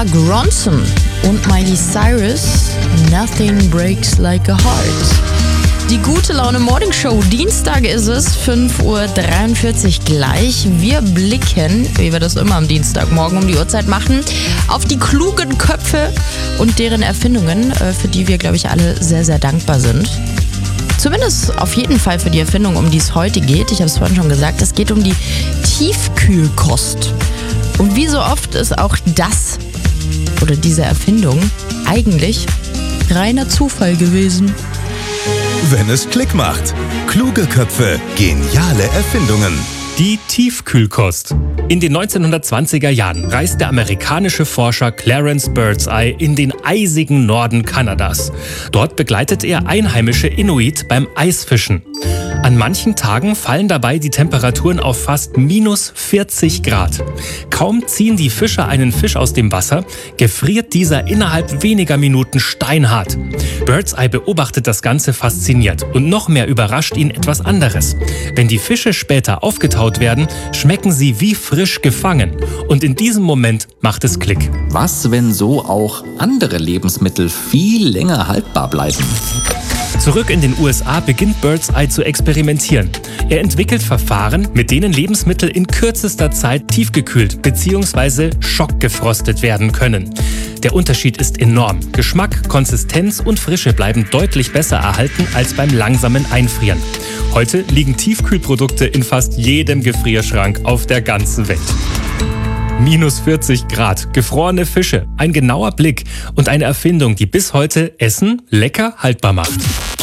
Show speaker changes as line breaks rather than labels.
Mark Ronson und Miley Cyrus, Nothing Breaks Like a Heart. Die gute Laune Morning Show, Dienstag ist es, 5:43 Uhr gleich. Wir blicken, wie wir das immer am Dienstagmorgen um die Uhrzeit machen, auf die klugen Köpfe und deren Erfindungen, für die wir, glaube ich, alle sehr, sehr dankbar sind. Zumindest auf jeden Fall für die Erfindung, um die es heute geht. Ich habe es vorhin schon gesagt, es geht um die Tiefkühlkost. Und wie so oft ist auch das oder diese Erfindung eigentlich reiner Zufall gewesen.
Wenn es Klick macht. Kluge Köpfe, geniale Erfindungen.
Die Tiefkühlkost. In den 1920er Jahren reist der amerikanische Forscher Clarence Birdseye in den eisigen Norden Kanadas. Dort begleitet er einheimische Inuit beim Eisfischen. An manchen Tagen fallen dabei die Temperaturen auf fast -40 Grad. Kaum ziehen die Fischer einen Fisch aus dem Wasser, gefriert dieser innerhalb weniger Minuten steinhart. Birdseye beobachtet das Ganze fasziniert und noch mehr überrascht ihn etwas anderes. Wenn die Fische später aufgetaut werden, schmecken sie wie frisch gefangen. Und in diesem Moment macht es Klick.
Was, wenn so auch andere Lebensmittel viel länger haltbar bleiben?
Zurück in den USA beginnt Birdseye zu experimentieren. Er entwickelt Verfahren, mit denen Lebensmittel in kürzester Zeit tiefgekühlt bzw. schockgefrostet werden können. Der Unterschied ist enorm. Geschmack, Konsistenz und Frische bleiben deutlich besser erhalten als beim langsamen Einfrieren. Heute liegen Tiefkühlprodukte in fast jedem Gefrierschrank auf der ganzen Welt. -40 Grad, gefrorene Fische, ein genauer Blick und eine Erfindung, die bis heute Essen lecker haltbar macht.